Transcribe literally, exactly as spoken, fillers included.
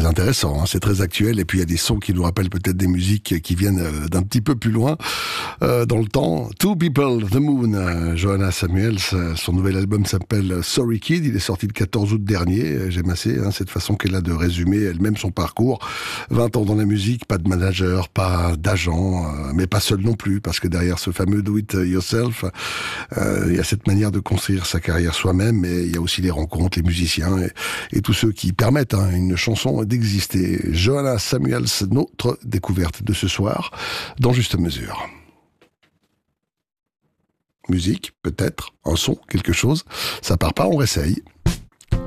intéressant, hein, c'est très actuel, et puis il y a des sons qui nous rappellent peut-être des musiques qui viennent euh, d'un petit peu plus loin euh, dans le temps. Two People, The Moon, euh, Johanna Samuels, euh, son nouvel album s'appelle Sorry Kid, il est sorti le quatorze août dernier. J'aime assez hein, cette façon qu'elle a de résumer elle-même son parcours. vingt ans dans la musique, pas de manager, pas d'agent, euh, mais pas seul non plus, parce que derrière ce fameux Do It Yourself, euh, il y a cette manière de construire sa carrière soi-même, mais il y a aussi les rencontres, les musiciens et, et tous ceux qui permettent hein, une chanson d'exister. Johanna Samuels, notre découverte de ce soir, dans Juste Mesure. Musique, peut-être, un son, quelque chose. Ça part pas, on réessaye.